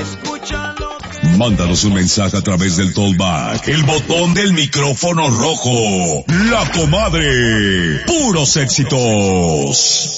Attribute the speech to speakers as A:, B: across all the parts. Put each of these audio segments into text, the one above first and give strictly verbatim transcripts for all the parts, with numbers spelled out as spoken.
A: Mándanos un mensaje a través del Tollback, el botón del micrófono rojo. La Comadre. Puros éxitos.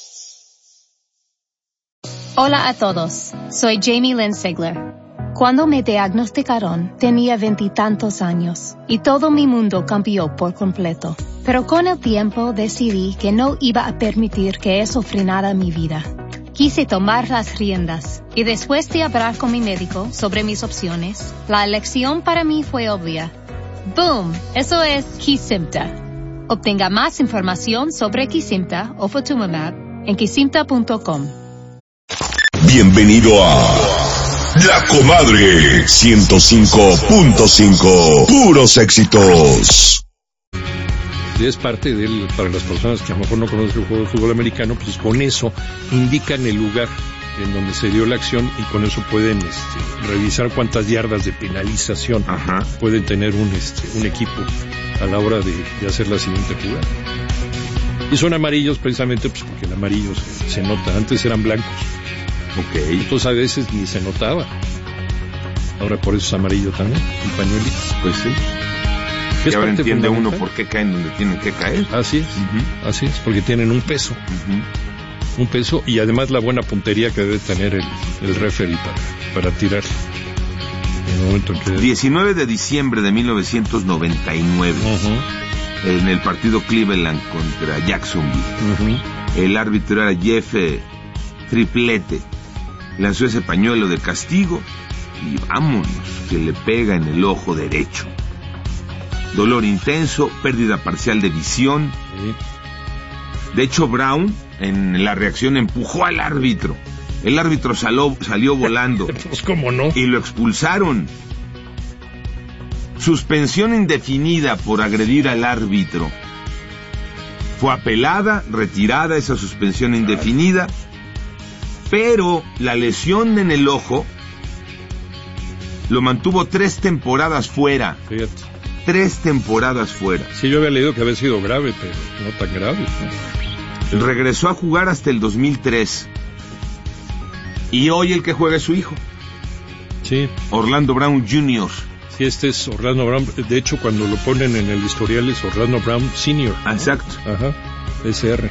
B: Hola a todos, soy Jamie Lynn Sigler. Cuando me diagnosticaron, tenía veintitantos años y todo mi mundo cambió por completo. Pero con el tiempo decidí que no iba a permitir que eso frenara mi vida. Quise tomar las riendas y después de hablar con mi médico sobre mis opciones, la elección para mí fue obvia. ¡Boom! Eso es Kesimpta. Obtenga más información sobre Kesimpta o Ofatumumab en kesimpta punto com.
A: Bienvenido a La Comadre ciento cinco punto cinco. Puros éxitos.
C: Es parte del, para las personas que a lo mejor no conocen el juego de fútbol americano, pues con eso indican el lugar en donde se dio la acción y con eso pueden este, revisar cuántas yardas de penalización Ajá. pueden tener un, este, un equipo a la hora de, de hacer la siguiente jugada. Y son amarillos precisamente pues porque el amarillo se, se nota, antes eran blancos.
D: Okay.
C: Entonces a veces ni se notaba. Ahora por eso es amarillo también, el pañuelito.
D: Pues sí. Y ahora entiende uno por qué caen donde tienen que caer.
C: Así es, uh-huh. así es, porque tienen un peso. Uh-huh. Un peso y además la buena puntería que debe tener el, el referee para, para tirar. En el momento en que...
D: diecinueve de diciembre de mil novecientos noventa y nueve, uh-huh. en el partido Cleveland contra Jacksonville. Uh-huh. El árbitro era Jeff Triplete. Lanzó ese pañuelo de castigo y vámonos, que le pega en el ojo derecho. Dolor intenso, pérdida parcial de visión. Sí. De hecho, Brown, en la reacción, empujó al árbitro. El árbitro saló, salió volando.
C: Pues cómo no.
D: Y lo expulsaron. Suspensión indefinida por agredir al árbitro. Fue apelada, retirada esa suspensión indefinida, pero la lesión en el ojo lo mantuvo tres temporadas fuera.
C: Fíjate.
D: Tres temporadas fuera.
C: Sí, yo había leído que había sido grave, pero no tan grave. ¿No?
D: Regresó a jugar hasta el dos mil tres. Y hoy el que juega es su hijo.
C: Sí.
D: Orlando Brown junior
C: Sí, este es Orlando Brown. De hecho, cuando lo ponen en el historial es Orlando Brown senior ¿no?
D: Exacto.
C: Ajá. S R.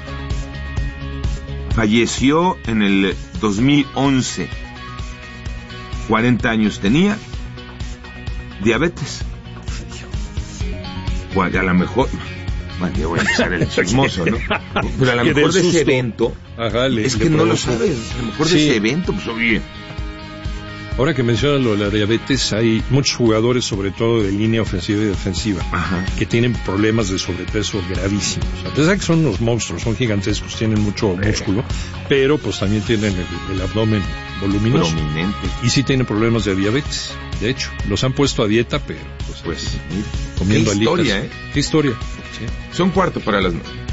D: Falleció en el dos mil once. cuarenta años tenía. Diabetes. Bueno, a lo mejor, bueno, ya voy a empezar el chismoso, ¿no? Pero a lo mejor de ese evento,
C: Ajá, le,
D: es que
C: le
D: no
C: provocó.
D: lo sabes, a lo mejor
C: sí.
D: de ese evento, pues oye.
C: Ahora que mencionas lo de la diabetes, hay muchos jugadores, sobre todo de línea ofensiva y defensiva,
D: Ajá.
C: que tienen problemas de sobrepeso gravísimos. A pesar de que son unos monstruos, son gigantescos, tienen mucho
D: eh. músculo,
C: pero pues también tienen el, el abdomen voluminoso.
D: Prominente.
C: Y sí tienen problemas de diabetes. De hecho, los han puesto a dieta, pero pues,
D: pues
C: comiendo
D: qué
C: alitas.
D: historia, ¿eh?
C: Qué historia. Sí.
D: Son cuarto para las nueve.